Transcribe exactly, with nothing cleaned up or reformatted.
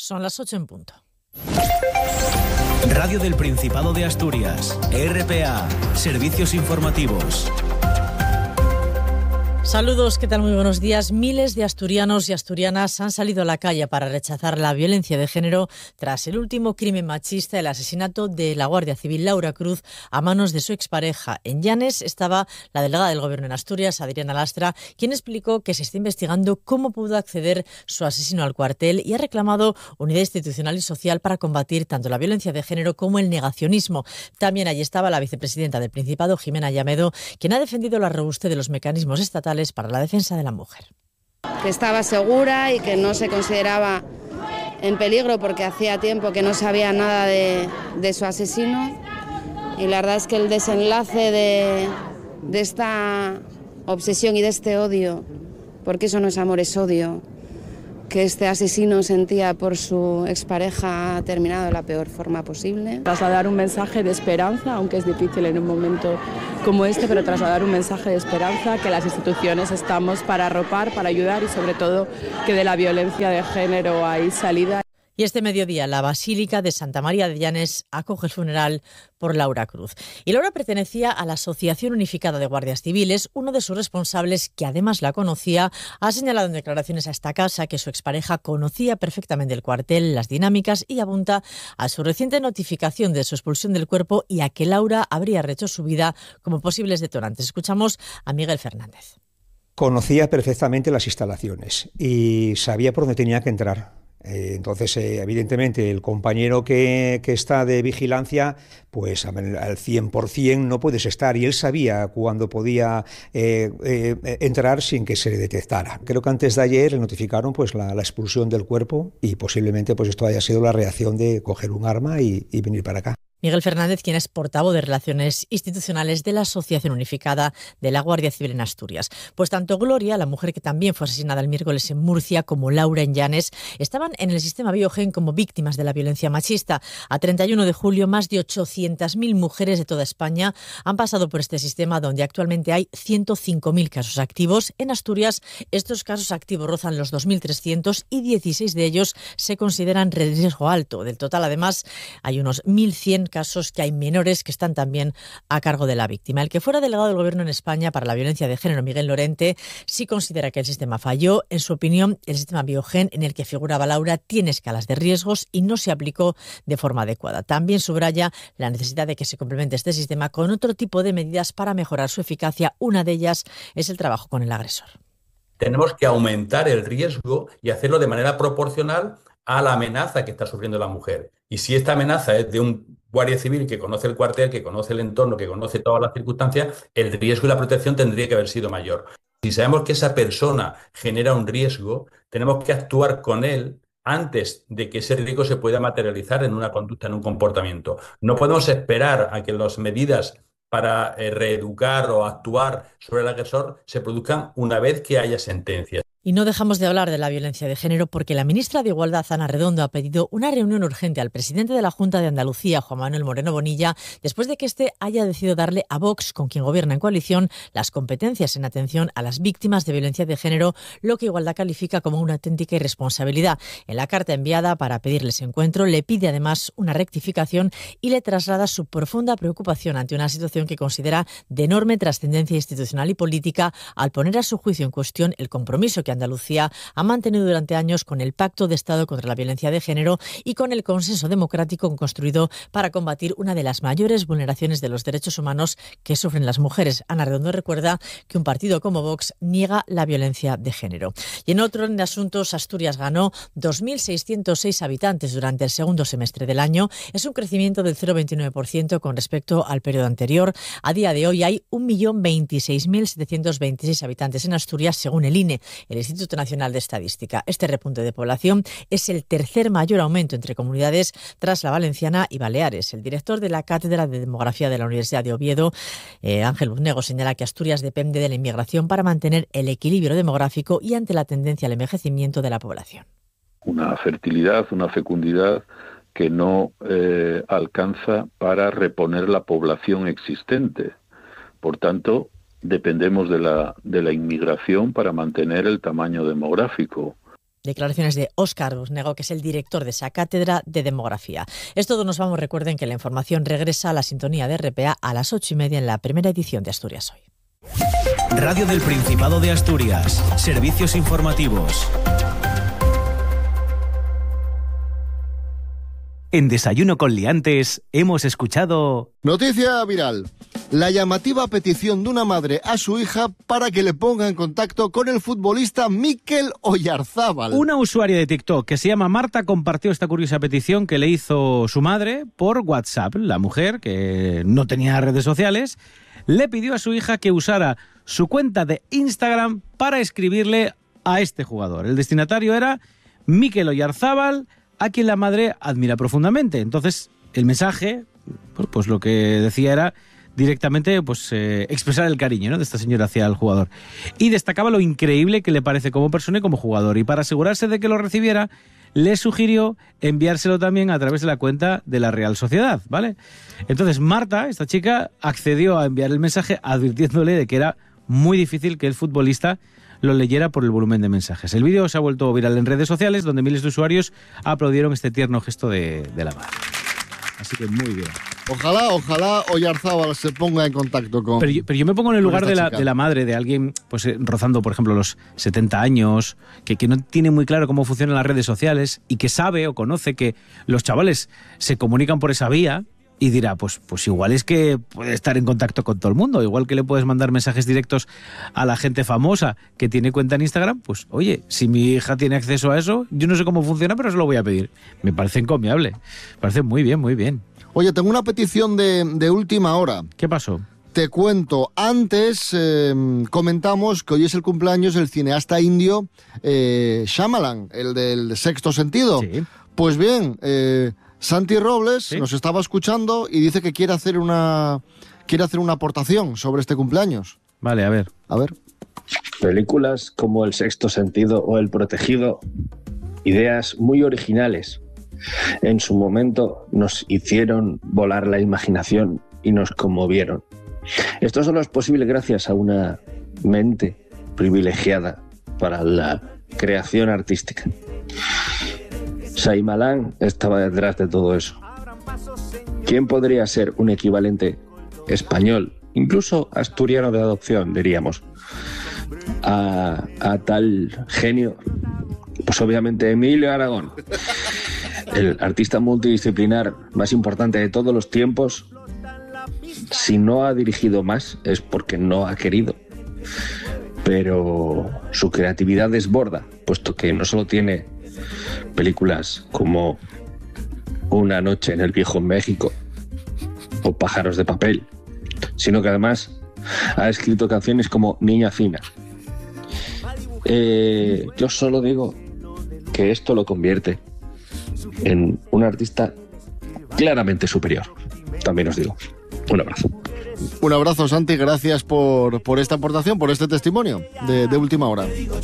Son las ocho en punto. Radio del Principado de Asturias, R P A, Servicios Informativos. Saludos, ¿qué tal? Muy buenos días. Miles de asturianos y asturianas han salido a la calle para rechazar la violencia de género tras el último crimen machista, el asesinato de la Guardia Civil Laura Cruz a manos de su expareja. En Llanes estaba la delegada del Gobierno en Asturias, Adriana Lastra, quien explicó que se está investigando cómo pudo acceder su asesino al cuartel y ha reclamado unidad institucional y social para combatir tanto la violencia de género como el negacionismo. También allí estaba la vicepresidenta del Principado, Jimena Llamedo, quien ha defendido la robustez de los mecanismos estatales para la defensa de la mujer. Que estaba segura y que no se consideraba en peligro porque hacía tiempo que no sabía nada de, de su asesino, y la verdad es que el desenlace de, de esta obsesión y de este odio, porque eso no es amor, es odio, que este asesino sentía por su expareja ha terminado de la peor forma posible. Trasladar un mensaje de esperanza, aunque es difícil en un momento como este, pero trasladar un mensaje de esperanza, que las instituciones estamos para arropar, para ayudar y sobre todo que de la violencia de género hay salida. Y este mediodía la Basílica de Santa María de Llanes acoge el funeral por Laura Cruz. Y Laura pertenecía a la Asociación Unificada de Guardias Civiles. Uno de sus responsables, que además la conocía, ha señalado en declaraciones a esta casa que su expareja conocía perfectamente el cuartel, las dinámicas, y apunta a su reciente notificación de su expulsión del cuerpo y a que Laura habría rehecho su vida como posibles detonantes. Escuchamos a Miguel Fernández. Conocía perfectamente las instalaciones y sabía por dónde tenía que entrar. Eh, entonces, eh, evidentemente, el compañero que, que está de vigilancia, pues al cien por ciento no puedes estar, y él sabía cuándo podía eh, eh, entrar sin que se le detectara. Creo que antes de ayer le notificaron pues la, la expulsión del cuerpo, y posiblemente pues esto haya sido la reacción de coger un arma y, y venir para acá. Miguel Fernández, quien es portavoz de Relaciones Institucionales de la Asociación Unificada de la Guardia Civil en Asturias. Pues tanto Gloria, la mujer que también fue asesinada el miércoles en Murcia, como Laura en Llanes, estaban en el sistema Biogen como víctimas de la violencia machista. A treinta y uno de julio, más de ochocientas mil mujeres de toda España han pasado por este sistema, donde actualmente hay ciento cinco mil casos activos. En Asturias, estos casos activos rozan los dos mil trescientos y dieciséis de ellos se consideran de riesgo alto. Del total, además, hay unos mil cien casos que hay menores que están también a cargo de la víctima. El que fuera delegado del Gobierno en España para la violencia de género, Miguel Lorente, sí considera que el sistema falló. En su opinión, el sistema Biogen en el que figuraba Laura tiene escalas de riesgos y no se aplicó de forma adecuada. También subraya la necesidad de que se complemente este sistema con otro tipo de medidas para mejorar su eficacia. Una de ellas es el trabajo con el agresor. Tenemos que aumentar el riesgo y hacerlo de manera proporcional a la amenaza que está sufriendo la mujer. Y si esta amenaza es de un guardia civil que conoce el cuartel, que conoce el entorno, que conoce todas las circunstancias, el riesgo y la protección tendría que haber sido mayor. Si sabemos que esa persona genera un riesgo, tenemos que actuar con él antes de que ese riesgo se pueda materializar en una conducta, en un comportamiento. No podemos esperar a que las medidas para eh, reeducar o actuar sobre el agresor se produzcan una vez que haya sentencia. Y no dejamos de hablar de la violencia de género porque la ministra de Igualdad, Ana Redondo, ha pedido una reunión urgente al presidente de la Junta de Andalucía, Juan Manuel Moreno Bonilla, después de que éste haya decidido darle a Vox, con quien gobierna en coalición, las competencias en atención a las víctimas de violencia de género, lo que Igualdad califica como una auténtica irresponsabilidad. En la carta enviada para pedirles encuentro, le pide además una rectificación y le traslada su profunda preocupación ante una situación que considera de enorme trascendencia institucional y política, al poner a su juicio en cuestión el compromiso que Andalucía ha mantenido durante años con el Pacto de Estado contra la Violencia de Género y con el consenso democrático construido para combatir una de las mayores vulneraciones de los derechos humanos que sufren las mujeres. Ana Redondo recuerda que un partido como Vox niega la violencia de género. Y en otro de asuntos, Asturias ganó dos mil seiscientos seis habitantes durante el segundo semestre del año. Es un crecimiento del cero coma veintinueve por ciento con respecto al periodo anterior. A día de hoy hay un millón veintiséis mil setecientos veintiséis habitantes en Asturias, según el I N E, el Instituto Nacional de Estadística. Este repunte de población es el tercer mayor aumento entre comunidades tras la valenciana y Baleares. El director de la Cátedra de Demografía de la Universidad de Oviedo, eh, Ángel Buznego, señala que Asturias depende de la inmigración para mantener el equilibrio demográfico y ante la tendencia al envejecimiento de la población. Una fertilidad, una fecundidad que no eh, alcanza para reponer la población existente. Por tanto, dependemos de la, de la inmigración para mantener el tamaño demográfico. Declaraciones de Óscar Busnego, que es el director de esa cátedra de demografía. Es todo, nos vamos. Recuerden que la información regresa a la sintonía de R P A a las ocho y media en la primera edición de Asturias Hoy. Radio del Principado de Asturias. Servicios informativos. En Desayuno con Liantes hemos escuchado... Noticia viral. La llamativa petición de una madre a su hija para que le ponga en contacto con el futbolista Mikel Oyarzábal. Una usuaria de TikTok que se llama Marta compartió esta curiosa petición que le hizo su madre por WhatsApp. La mujer, que no tenía redes sociales, le pidió a su hija que usara su cuenta de Instagram para escribirle a este jugador. El destinatario era Mikel Oyarzábal, a quien la madre admira profundamente. Entonces, el mensaje, pues lo que decía era directamente pues eh, expresar el cariño, ¿no?, de esta señora hacia el jugador. Y destacaba lo increíble que le parece como persona y como jugador. Y para asegurarse de que lo recibiera, le sugirió enviárselo también a través de la cuenta de la Real Sociedad, ¿vale? Entonces, Marta, esta chica, accedió a enviar el mensaje advirtiéndole de que era muy difícil que el futbolista lo leyera por el volumen de mensajes. El vídeo se ha vuelto viral en redes sociales, donde miles de usuarios aplaudieron este tierno gesto de, de la madre. Así que muy bien. Ojalá, ojalá Oyarzábal se ponga en contacto con... Pero yo, pero yo me pongo en el lugar de la, de la madre, de alguien pues eh, rozando, por ejemplo, los setenta años, que, que no tiene muy claro cómo funcionan las redes sociales y que sabe o conoce que los chavales se comunican por esa vía. Y dirá, pues, pues igual es que puede estar en contacto con todo el mundo, igual que le puedes mandar mensajes directos a la gente famosa que tiene cuenta en Instagram, pues oye, si mi hija tiene acceso a eso, yo no sé cómo funciona, pero se lo voy a pedir. Me parece encomiable, me parece muy bien, muy bien. Oye, tengo una petición de, de última hora. ¿Qué pasó? Te cuento, antes eh, comentamos que hoy es el cumpleaños del cineasta indio eh, Shyamalan, el del Sexto Sentido. Sí. Pues bien, eh, Santi Robles ¿Sí? nos estaba escuchando y dice que quiere hacer una quiere hacer una aportación sobre este cumpleaños. Vale, a ver. A ver. Películas como El Sexto Sentido o El Protegido, ideas muy originales. En su momento nos hicieron volar la imaginación y nos conmovieron. Esto solo es posible gracias a una mente privilegiada para la creación artística. Shyamalan estaba detrás de todo eso. ¿Quién podría ser un equivalente español, incluso asturiano de adopción, diríamos, a, a tal genio? Pues obviamente Emilio Aragón, el artista multidisciplinar más importante de todos los tiempos. Si no ha dirigido más es porque no ha querido, pero su creatividad desborda, puesto que no solo tiene películas como Una noche en el viejo México o Pájaros de papel, sino que además ha escrito canciones como Niña Fina. Eh, yo solo digo que esto lo convierte en un artista claramente superior. También os digo, un abrazo. Un abrazo, Santi, gracias por, por esta aportación, por este testimonio de, de última hora.